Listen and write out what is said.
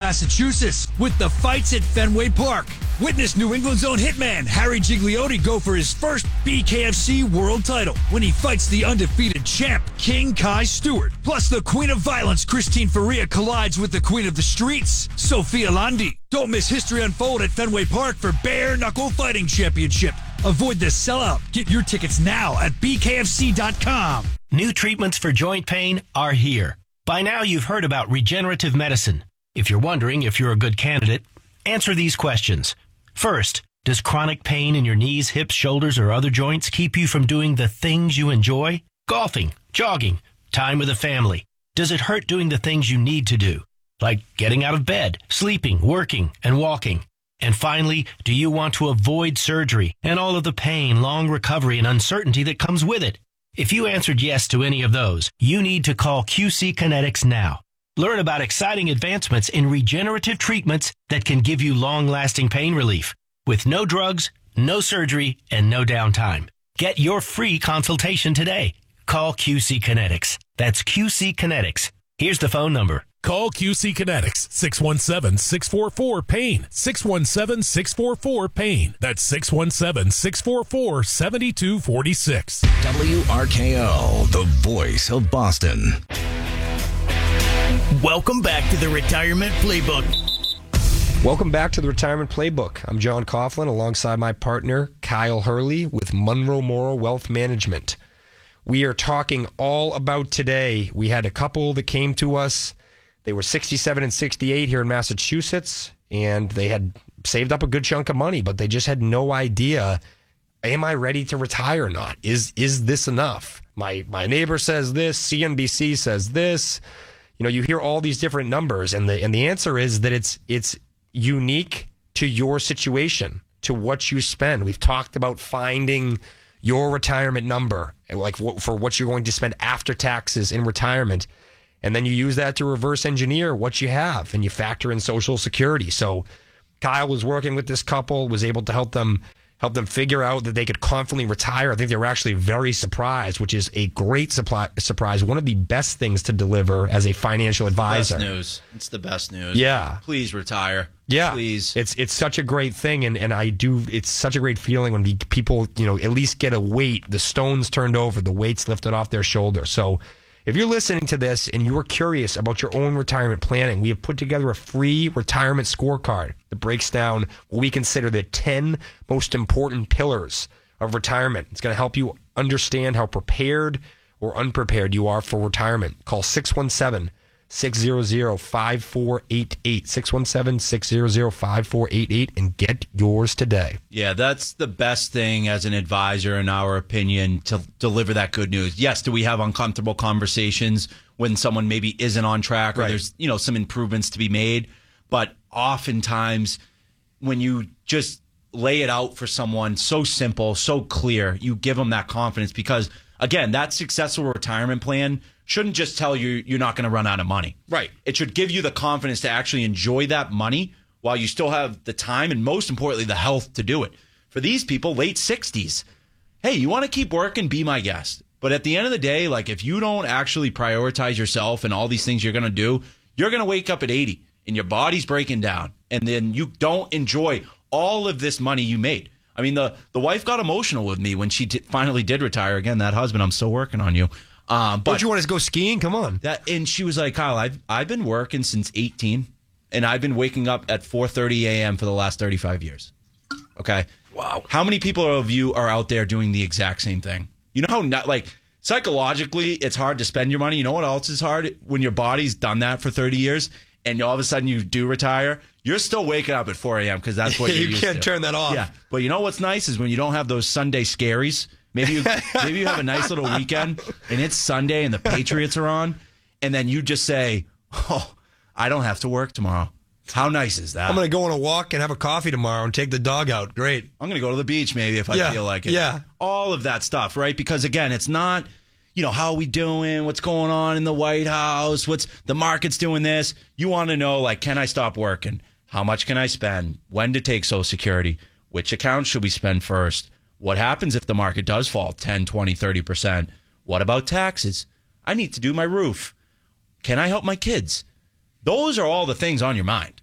Massachusetts with the fights at Fenway Park. Witness New England's own hitman, Harry Gigliotti, go for his first BKFC world title when he fights the undefeated champ, King Kai Stewart. Plus, the Queen of Violence, Christine Faria, collides with the Queen of the Streets, Sophia Landi. Don't miss history unfold at Fenway Park for Bare Knuckle Fighting Championship. Avoid the sellout. Get your tickets now at bkfc.com. New treatments for joint pain are here. By now, you've heard about regenerative medicine. If you're wondering if you're a good candidate, answer these questions. First, does chronic pain in your knees, hips, shoulders, or other joints keep you from doing the things you enjoy? Golfing, jogging, time with the family. Does it hurt doing the things you need to do? Like getting out of bed, sleeping, working, and walking. And finally, do you want to avoid surgery and all of the pain, long recovery, and uncertainty that comes with it? If you answered yes to any of those, you need to call QC Kinetics now. Learn about exciting advancements in regenerative treatments that can give you long-lasting pain relief with no drugs, no surgery, and no downtime. Get your free consultation today. Call QC Kinetics. That's QC Kinetics. Here's the phone number. Call QC Kinetics, 617-644-PAIN, 617-644-PAIN. That's 617-644-7246. WRKO, the voice of Boston. Welcome back to the Retirement Playbook. Welcome back to the Retirement Playbook. I'm John Coughlin alongside my partner, Kyle Hurley with Monroe Morrow Wealth Management. We are talking all about today. We had a couple that came to us. They were 67 and 68 here in Massachusetts, and they had saved up a good chunk of money, but they just had no idea, am I ready to retire or not? Is this enough? My neighbor says this, CNBC says this. You know, you hear all these different numbers, and the answer is that it's unique to your situation, to what you spend. We've talked about finding your retirement number, like for what you're going to spend after taxes in retirement. And then you use that to reverse engineer what you have, and you factor in Social Security. So Kyle was working with this couple, was able to help them figure out that they could confidently retire. I think they were actually very surprised, which is a great surprise. One of the best things to deliver as a financial advisor. Best news. It's the best news. Yeah. Please retire. Yeah. Please. It's such a great thing, and it's such a great feeling when people, at least get a weight, the stones turned over, the weights lifted off their shoulders. So if you're listening to this and you're curious about your own retirement planning, we have put together a free retirement scorecard that breaks down what we consider the 10 most important pillars of retirement. It's going to help you understand how prepared or unprepared you are for retirement. Call 617-600-5488, 617-600-5488, and get yours today. Yeah, that's the best thing as an advisor, in our opinion, to deliver that good news. Yes, do we have uncomfortable conversations when someone maybe isn't on track or there's some improvements to be made? But oftentimes when you just lay it out for someone so simple, so clear, you give them that confidence because, again, that successful retirement plan shouldn't just tell you you're not going to run out of money. Right. It should give you the confidence to actually enjoy that money while you still have the time and, most importantly, the health to do it. For these people, late 60s, hey, you want to keep working, be my guest. But at the end of the day, like if you don't actually prioritize yourself and all these things you're going to do, you're going to wake up at 80 and your body's breaking down. And then you don't enjoy all of this money you made. I mean, the wife got emotional with me when she finally did retire. Again, that husband, I'm still working on you. But don't you want to go skiing? Come on. And she was like, Kyle, I've been working since 18, and I've been waking up at 4:30 a.m. for the last 35 years. Okay? Wow. How many people of you are out there doing the exact same thing? You know how, psychologically, it's hard to spend your money. You know what else is hard? When your body's done that for 30 years, and all of a sudden you do retire, you're still waking up at 4 a.m. because that's what you're used to. You can't turn that off. Yeah. But you know what's nice is when you don't have those Sunday scaries. Maybe you have a nice little weekend and it's Sunday and the Patriots are on, and then you just say, "Oh, I don't have to work tomorrow." How nice is that? I'm going to go on a walk and have a coffee tomorrow and take the dog out. Great. I'm going to go to the beach maybe if I feel like it. Yeah. All of that stuff, right? Because again, it's not, how are we doing? What's going on in the White House? What's the market's doing this? You want to know, can I stop working? How much can I spend? When to take Social Security? Which account should we spend first? What happens if the market does fall 10, 20, 30%? What about taxes? I need to do my roof. Can I help my kids? Those are all the things on your mind.